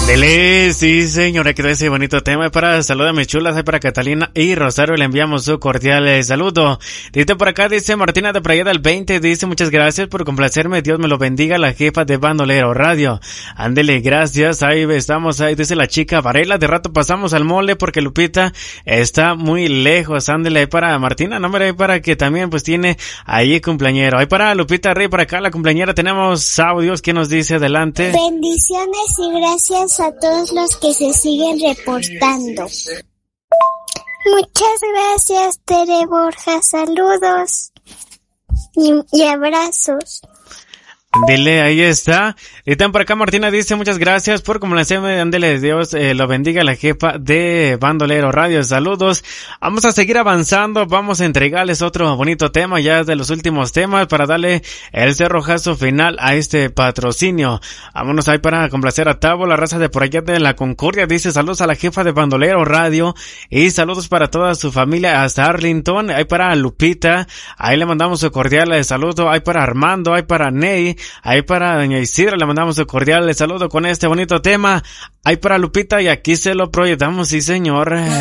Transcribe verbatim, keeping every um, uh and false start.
Dele, sí señora, que ese bonito tema para salud a mis chulas, hay para Catalina y Rosario, le enviamos su cordial saludo. Dice por acá, dice Martina de Playa del veinte, dice muchas gracias por complacerme, Dios me lo bendiga, la jefa de Bandolero Radio. Ándele, gracias, ahí estamos, ahí dice la chica Varela, de rato pasamos al mole porque Lupita está muy lejos, ándele ahí para Martina, no me para que también pues tiene ahí cumpleañero. Ahí para Lupita Rey, para acá la cumpleañera, tenemos audios, ¿qué nos dice? Adelante. Bendiciones y gracias a todos los que se siguen reportando. Muchas gracias, Tere Borja. Saludos y, y abrazos. Dile, ahí está. Y también por acá Martina dice muchas gracias por complacerme, ándele, Dios eh, lo bendiga, la jefa de Bandolero Radio. Saludos. Vamos a seguir avanzando, vamos a entregarles otro bonito tema, ya de los últimos temas, para darle el cerrojazo final a este patrocinio. Vámonos ahí para complacer a Tavo, la raza de por allá de la Concordia. Dice saludos a la jefa de Bandolero Radio y saludos para toda su familia hasta Arlington. Ahí para Lupita, ahí le mandamos su cordial saludo. Ahí para Armando, ahí para Ney, ahí para doña Isidra le mandamos un cordial saludo con este bonito tema. Ahí para Lupita y aquí se lo proyectamos, sí señor.